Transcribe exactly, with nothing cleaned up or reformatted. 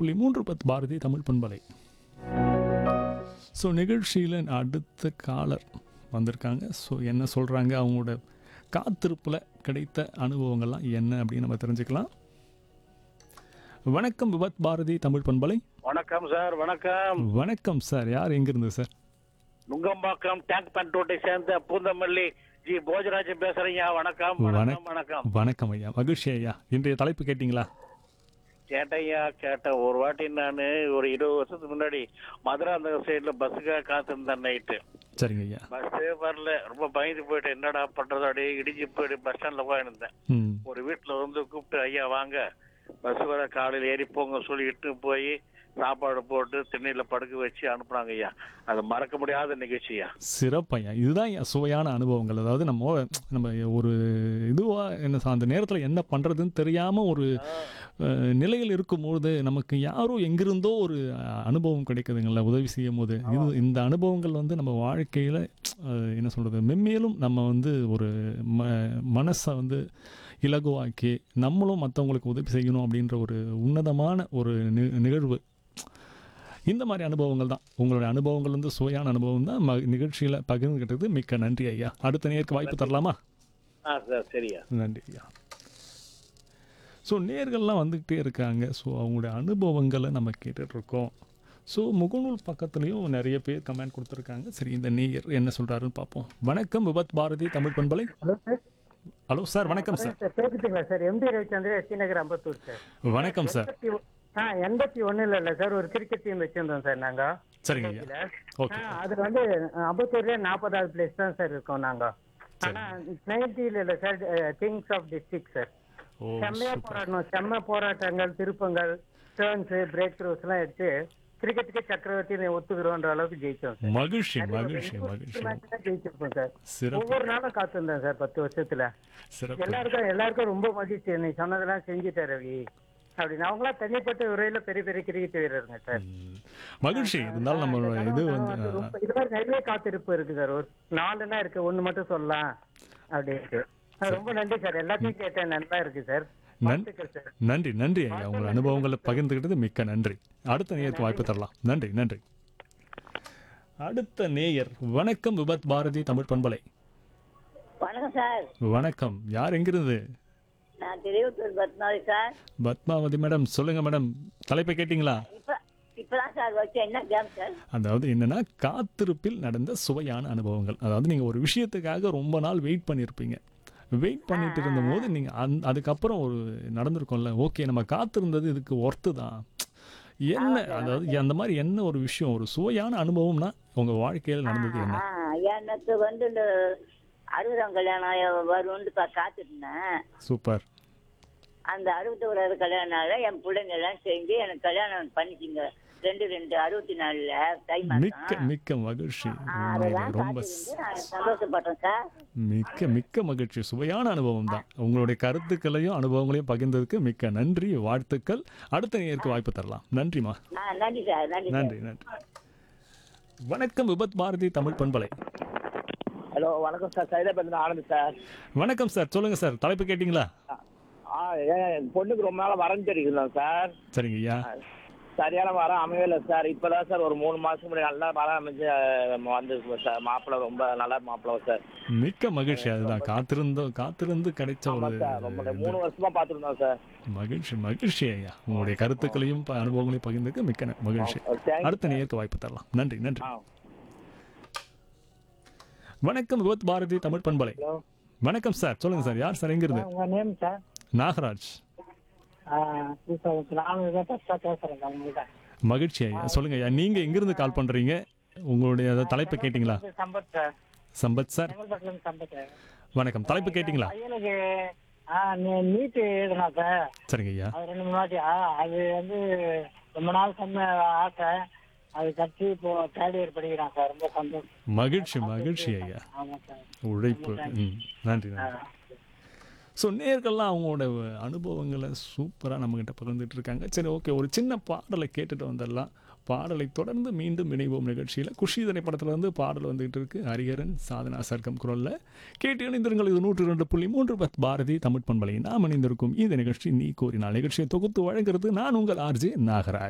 புள்ளி மூன்று பத்து பாரதி தமிழ் பண்பலை. ஸோ நிகழ்ச்சியில் அடுத்த காலர் வந்திருக்காங்க. ஸோ என்ன சொல்கிறாங்க, அவங்களோட காத்திருப்பில் கிடைத்த அனுபவங்கள்லாம் என்ன அப்படின்னு நம்ம தெரிஞ்சுக்கலாம். வணக்கம் விபத் பாரதி தமிழ் பண்பலை. வணக்கம் சார். வணக்கம். வணக்கம் சார். யார் எங்கிருந்து சார்? நுங்கம்பாக்கம் டேங்க் பண்ட் ரோட்டை சேர்ந்த பூந்தமல்லி ஜி போஜராஜ் பேசுறீங்க. வணக்கம். வணக்கம். வணக்கம். வணக்கம் ஐயா. மகிழ்ச்சி ஐயா. இன்றைய தலைப்பு கேட்டிங்களா? கேட்டையா கேட்டேன். ஒரு வாட்டி நான் ஒரு இருபது வருஷத்துக்கு முன்னாடி மதுராந்தகம் சைட்ல பஸ்ஸுக்காக காத்திருந்தேன் நைட்டு. சரிங்க ஐயா. பஸ்ஸே வரல. ரொம்ப பயந்து போயிட்டு என்னடா பண்றது, அப்படியே இடிச்சு போயிட்டு பஸ் ஸ்டாண்ட்ல போயிருந்தேன். ம் ஒரு வீட்டுல வந்து கூப்பிட்டு ஐயா வாங்க பஸ் வர காலையில் ஏறி போங்க சொல்லி இட்டு போய் சாப்பாடு போட்டு திண்ணையில படுக்க வச்சு அனுப்புனாங்க ஐயா. அது மறக்க முடியாத நிகழ்ச்சியா. சிறப்பையா. இதுதான் ஐயா சுவையான அனுபவங்கள். அதாவது நம்ம நம்ம ஒரு இதுவாக என்ன சொ- அந்த நேரத்தில் என்ன பண்ணுறதுன்னு தெரியாமல் ஒரு அஹ், நிலையில் இருக்கும்போது நமக்கு யாரோ எங்கிருந்தோ ஒரு அஹ், அனுபவம் கிடைக்குதுங்கள உதவி செய்யும் போது. இது இந்த அனுபவங்கள் வந்து நம்ம வாழ்க்கையில் என்ன சொல்கிறது, மென்மேலும் நம்ம வந்து ஒரு ம மனசை வந்து இலகுவாக்கி நம்மளும் மற்றவங்களுக்கு உதவி செய்யணும் அப்படின்ற ஒரு உன்னதமான ஒரு நி நிகழ்வு. இந்த மாதிரி அனுபவங்கள் தான், உங்களுடைய அனுபவங்கள் வந்து சுவையான அனுபவம் தான் ம நிகழ்ச்சியில் பகிர்ந்துக்கிட்டது. மிக்க நன்றி ஐயா. அடுத்த நேருக்கு வாய்ப்பு தரலாமா? ஆ சார். சரியா. நன்றி ஐயா. ஸோ நேர்கள்லாம் வந்துக்கிட்டே இருக்காங்க. ஸோ அவங்களுடைய அனுபவங்களை நம்ம கேட்டுட்ருக்கோம். ஸோ முகநூல் பக்கத்துலேயும் நிறைய பேர் கமெண்ட் கொடுத்துருக்காங்க. சரி, இந்த நேயர் என்ன சொல்கிறாருன்னு பார்ப்போம். வணக்கம் விபத் பாரதி தமிழ் பண்பலை. Hello sir. Hello sir. வணக்கம் சார். சார் கேட்குதுங்களா சார்? எம்டி ரவிச்சந்திரன், எஸ்டி நகர், அம்பத்தூர் சார். வணக்கம் சார். எண்பத்தி ஒ- ஆ எண்பத்தி ஒன்றில் இல்லை சார், ஒரு கிரிக்கெட் டீம் வச்சுருந்தோம் சார் நாங்கள். சரிங்க ஐயா. ஓகே. அது வந்து அம்பத்தூர்லேயே நாற்பதாவது பிளேஸ் தான் சார் இருக்கோம் நாங்கள். ஆனால் நைன்டியில் இல்லை sir, Kings of district sir. ஓ செம்மையாக சூப்பர். போராடணும். செம்ம போராட்டங்கள், திருப்பங்கள், டேர்ன்ஸு, பிரேக் த்ரூஸ்லாம் எடுத்து கிரிக்கெட்டுக்கு சக்கரவர்த்தி ஒத்துக்கிறோன்ற அளவுக்கு ஜெயிச்சோம் சார். மகிழ்ச்சி மகிழ்ச்சி மகிழ்ச்சி. மேட்ச் தான் ஜெயிச்சிருப்போம் சார். சிறப்பு ஒவ்வொரு நாளும் காத்திருந்தேன் சார் பத்து வருஷத்துல. சிறப்பு. எல்லாருக்கும் எல்லாருக்கும் ரொம்ப மகிழ்ச்சி. நீ சொன்னதெல்லாம் செஞ்சுட்ட ரவி அப்படின்னு. அவங்களாம் தனிப்பட்ட உரையில பெரிய பெரிய கிரிக்கெட் வீரருங்க சார். ம். மகிழ்ச்சி. இருந்தாலும் நம்மளோட இது வந்து ரொம்ப இது மாதிரி நிறைய காத்திருப்பு இருக்கு சார். ஒரு நாலுன்னா இருக்கு, ஒண்ணு மட்டும் சொல்லலாம் அப்படின்ட்டு. அது ரொம்ப நன்றி சார். எல்லாத்தையும் கேட்டேன், நல்லா இருக்கு சார். நன் வாழ்த்துக்கள் சார். நன்றி நன்றி ஐயா. உங்கள் அனுபவங்களை பகிர்ந்துக்கிட்டது மிக்க நன்றி. அடுத்த நேயருக்கு வாய்ப்பு தரலாம். நன்றி நன்றி. அடுத்த நேயர். வணக்கம் விபத் பாரதி தமிழ் பண்பலை. வணக்கம் சார். வணக்கம். யார் எங்கிருந்து? நான் திருவத்தூர் பத்மாவதி சார். பத்மாவதி மேடம். சொல்லுங்க மேடம், தலைப்பை கேட்டிங்களா? இப்ப இப்பதான் சார் வச்சு என்ன கேம் சார்? அதாவது என்னன்னா, காத்திருப்பில் நடந்த சுவையான அனுபவங்கள். அதாவது நீங்கள் ஒரு விஷயத்துக்காக ரொம்ப நாள் வெயிட் பண்ணியிருப்பீங்க. வெயிட் பண்ணிட்டு இருந்தபோது நீங்கள் அந் அதுக்கப்புறம் ஒரு நடந்திருக்கோம்ல, ஓகே நம்ம காத்திருந்தது இதுக்கு ஒர்த்து தான் என்ன, அதாவது அந்த மாதிரி என்ன ஒரு விஷயம், ஒரு சுவையான அனுபவம்னா உங்கள் வாழ்க்கையில் நடந்தது என்ன? ஆ, எனக்கு வந்து இந்த அறுபதாம் கல்யாணம் வரும்னு கா- காத்துருந்தேன். சூப்பர். அந்த அறுபத்தி ஓராவது கல்யாணம் என் பிள்ளைங்க எல்லாம் செஞ்சு எனக்கு கல்யாணம் பண்ணிச்சிங்க. ரெண்டு ரெண்டு அறுபத்தி நாலுல தை மிக்க மாசம். மிக்க மகிழ்ச்சி. அதெல்லாம் ரொம்ப காத்திருந்து நான் சந்தோஷப்பட்டேன் சார். மிக்க மிக்க மகிழ்ச்சி. சுவையான அனுபவம் தான். உங்களுடைய கருத்துக்களையும் அனுபவங்களையும் பகிர்ந்ததுக்கு மிக்க நன்றி, வாழ்த்துக்கள். அடுத்த நேயருக்கு வாய்ப்பு தரலாம். நன்றிம்மா. ஆ, நன்றி சார். நன்றி சார். நன்றி நன்றி. வணக்கம் விபத் பாரதி தமிழ் பண்பலை. ஹலோ வணக்கம் சார். சைதாபேருந்து ஆனந்த் சார். வணக்கம் சார். சொல்லுங்க சார், தலைப்பு கேட்டிங்களா? ஆ ஏன் என் பொண்ணுக்கு ரொம்ப நாளாக வரேன்னு தெரியுதுங்களா சார்? சரிங்க ஐயா. சரியான வரம் அமையவே இல்லை சார். இப்போதான் சார் ஒரு மூணு மாதம் முன்னாடி நல்லா வரம் அமைஞ்சு அஹ், வந்து சார். மாப்பிள்ளை ரொம்ப நல்ல மாப்பிள்ளை சார். மிக்க மகிழ்ச்சி. அதுதான் காத்திருந்தோ காத்திருந்து கிடைச்ச ஒரு ஆமாம் சார். ரொம்ப மூணு வருஷமா பார்த்துருந்தோம் சார். மகிழ்ச்சி மகிழ்ச்சி ஐயா. உங்களுடைய கருத்துக்களையும் ப- அனுபவங்களையும் பகிர்ந்ததுக்கு மிக்க ந- மகிழ்ச்சி. தேங்க்யூ. அடுத்த நேயருக்கு வாய்ப்பு தரலாம். நன்றி நன்றி. ஆ வணக்கம் விபத் பாரதி தமிழ் பண்பலை. ஹலோ, வணக்கம் சார். சொல்லுங்க சார், யார் சார் எங்கிருந்து? உங்க நேம் சார்? நாகராஜ். இப்போ நானும் இதை ஃபஸ்ட்டாக பேசுகிறேன் உங்கள்கிட்ட. மகிழ்ச்சி ஐயா. சொல்லுங்க ஐயா, நீங்க எங்கிருந்து கால் பண்றீங்க? உங்களுடைய அந்த தலைப்பை கேட்டிங்களா? Sampath sir. Sampath sir. செங்கல்பட்டுலேருந்து Sampath sir. வணக்கம். தலைப்பு கேட்டிங்களா? பையனுக்கு ஆ நீட்டு எழுதுனா சார். சரிங்க ஐயா. அது ரெண்டு மூணு வாட்டி ஆ அது வந்து ரொம்ப நாள் சொன்ன ஆசை. அது கட்சி இப்போ தேர்ட் இயர் படிக்கிறான் சார். ரொம்ப சந்தோஷம். மகிழ்ச்சி மகிழ்ச்சி ஐயா. ஆமாம் சார். உழைப்பு. ம் நன்றி நன்றி. ஸோ நேர்கள்லாம் அவங்களோட அனுபவங்களை சூப்பராக நம்மக்கிட்ட பகிர்ந்துட்டு இருக்காங்க. சரி, ஓகே, ஒரு சின்ன பாடலை கேட்டுட்டு வந்துடலாம். பாடலை தொடர்ந்து மீண்டும் இணைவோம் நிகழ்ச்சியில். குஷி திரைப்படத்தில் வந்து பாடல் வந்துகிட்டு இருக்கு. ஹரிஹரன், சாதனா சர்க்கம் குரலில் கேட்டு இணைந்திருங்கள். இது நூற்று ரெண்டு புள்ளி மூன்று பத் பாரதி தமிழ் பண்பலை. நாம் இணைந்திருக்கும் இந்த நிகழ்ச்சி நீ கோரினால். நிகழ்ச்சியை தொகுத்து வழங்குறது நான் உங்கள் ஆர்ஜே நாகராஜ்.